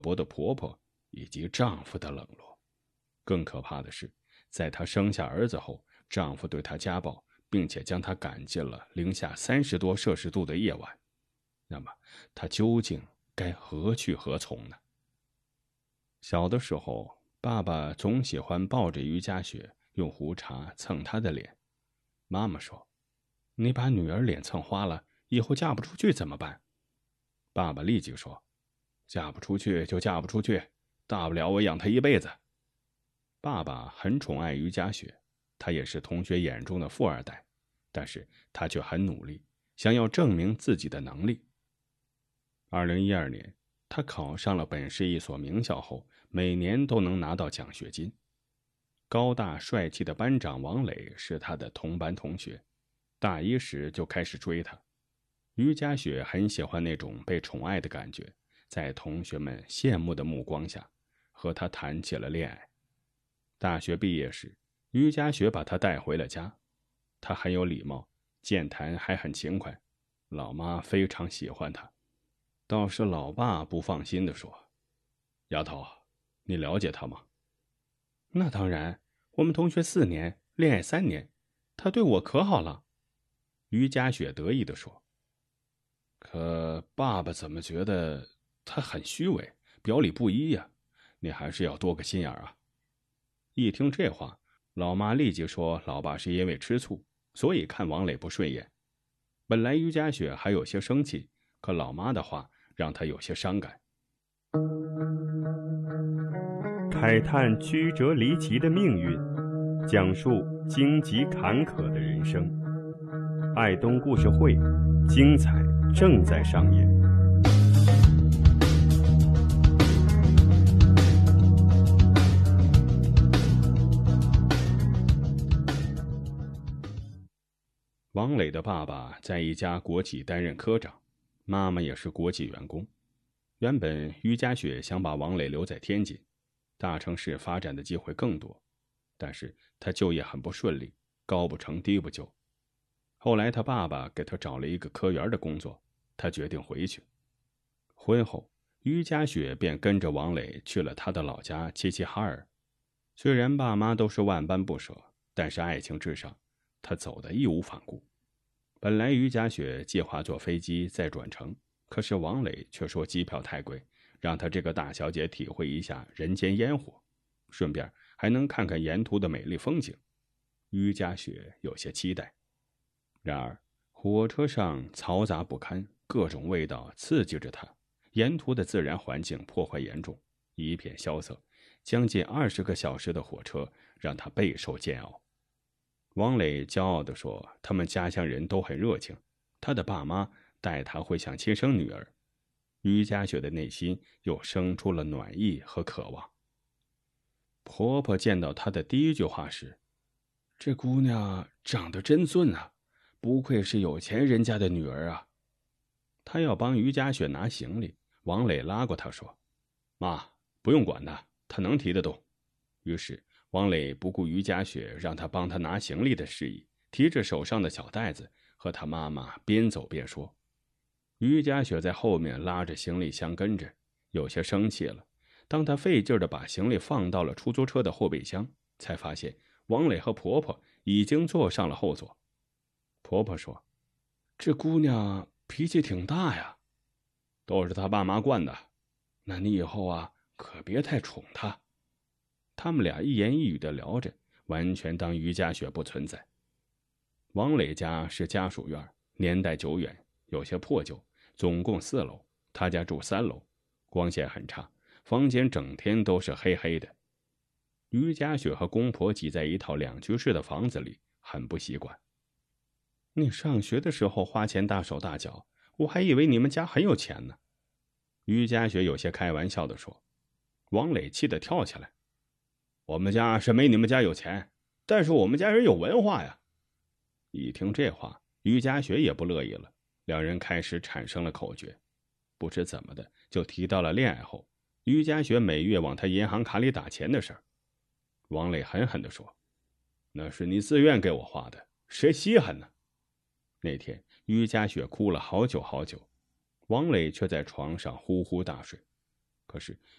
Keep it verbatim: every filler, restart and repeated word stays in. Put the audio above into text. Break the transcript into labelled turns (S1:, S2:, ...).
S1: 薄的婆婆以及丈夫的冷落。更可怕的是，在她生下儿子后，丈夫对她家暴，并且将她赶进了零下三十多摄氏度的夜晚。那么，她究竟该何去何从呢？小的时候，爸爸总喜欢抱着于家雪，用胡茬蹭她的脸。妈妈说：“你把女儿脸蹭花了，以后嫁不出去怎么办？”爸爸立即说：“嫁不出去就嫁不出去，大不了我养她一辈子。”爸爸很宠爱于家雪，他也是同学眼中的富二代，但是他却很努力，想要证明自己的能力。二零一二年，他考上了本市一所名校后，每年都能拿到奖学金。高大帅气的班长王磊是他的同班同学，大一时就开始追他。于家雪很喜欢那种被宠爱的感觉，在同学们羡慕的目光下，和他谈起了恋爱。大学毕业时，于家雪把他带回了家。他很有礼貌，健谈还很勤快，老妈非常喜欢他。倒是老爸不放心地说：“丫头，你了解他吗？”“那当然，我们同学四年，恋爱三年，他对我可好了。”于家雪得意地说。“可爸爸怎么觉得他很虚伪，表里不一呀？你还是要多个心眼啊。”一听这话，老妈立即说老爸是因为吃醋，所以看王磊不顺眼。本来于家雪还有些生气，可老妈的话让她有些伤感。
S2: 慨叹曲折离奇的命运，讲述荆棘坎坷的人生。爱东故事会，精彩正在上演。
S1: 王磊的爸爸在一家国企担任科长，妈妈也是国企员工。原本于家雪想把王磊留在天津，大城市发展的机会更多，但是他就业很不顺利，高不成低不就。后来他爸爸给他找了一个科员的工作，他决定回去。婚后，于家雪便跟着王磊去了他的老家齐齐哈尔。虽然爸妈都是万般不舍，但是爱情至上，他走得义无反顾。本来于家雪计划坐飞机再转乘，可是王磊却说机票太贵，让他这个大小姐体会一下人间烟火，顺便还能看看沿途的美丽风景。于家雪有些期待。然而火车上嘈杂不堪，各种味道刺激着他，沿途的自然环境破坏严重，一片萧瑟，将近二十个小时的火车让他备受煎熬。王磊骄傲地说，他们家乡人都很热情，他的爸妈待他会像亲生女儿。于家雪的内心又生出了暖意和渴望。婆婆见到她的第一句话是：“这姑娘长得真俊啊，不愧是有钱人家的女儿啊。”她要帮于家雪拿行李，王磊拉过她说：“妈，不用管她，她能提得动。”于是王磊不顾于家雪让他帮他拿行李的事宜，提着手上的小袋子，和他妈妈边走边说。于家雪在后面拉着行李箱跟着，有些生气了。当他费劲地把行李放到了出租车的后备箱，才发现王磊和婆婆已经坐上了后座。婆婆说：“这姑娘脾气挺大呀。”“都是她爸妈惯的，那你以后啊，可别太宠她。”他们俩一言一语地聊着，完全当于家雪不存在。王磊家是家属院，年代久远，有些破旧，总共四楼，他家住三楼，光线很差，房间整天都是黑黑的。于家雪和公婆挤在一套两居室的房子里，很不习惯。“你上学的时候花钱大手大脚，我还以为你们家很有钱呢。”于家雪有些开玩笑地说。王磊气得跳起来：“我们家是没你们家有钱，但是我们家人有文化呀。”一听这话，于家雪也不乐意了，两人开始产生了口角。不知怎么的，就提到了恋爱后于家雪每月往他银行卡里打钱的事儿。王磊狠狠地说：“那是你自愿给我花的，谁稀罕呢？”那天于家雪哭了好久好久，王磊却在床上呼呼大睡。可是